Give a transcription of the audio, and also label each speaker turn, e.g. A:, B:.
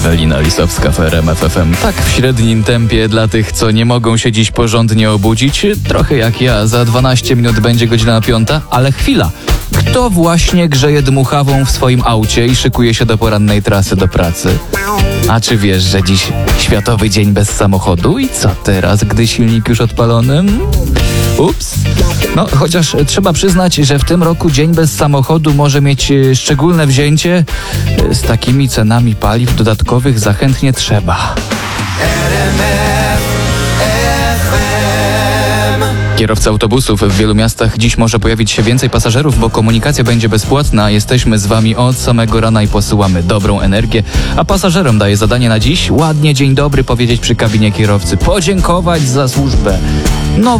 A: Ewelina Lisowska w RMF FM. Tak w średnim tempie dla tych, co nie mogą się dziś porządnie obudzić. Trochę jak ja, za 12 minut będzie godzina 5, ale chwila. Kto właśnie grzeje dmuchawą w swoim aucie i szykuje się do porannej trasy do pracy? A czy wiesz, że dziś Światowy Dzień Bez Samochodu? I co teraz, gdy silnik już odpalony? Ups. No, chociaż trzeba przyznać, że w tym roku Dzień Bez Samochodu może mieć szczególne wzięcie. Z takimi cenami paliw dodatkowych za chętnie trzeba. Kierowcy autobusów w wielu miastach dziś może pojawić się więcej pasażerów, bo komunikacja będzie bezpłatna. Jesteśmy z wami od samego rana i posyłamy dobrą energię. A pasażerom daję zadanie na dziś ładnie dzień dobry powiedzieć przy kabinie kierowcy. Podziękować za służbę. No